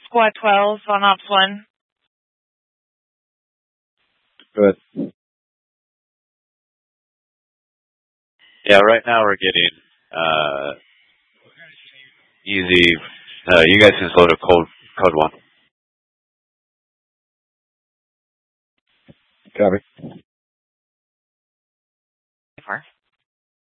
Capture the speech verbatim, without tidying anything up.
Squad twelve on Ops one. Good. Yeah, right now we're getting uh, easy. Uh, you guys just load a code code one. Copy. Four.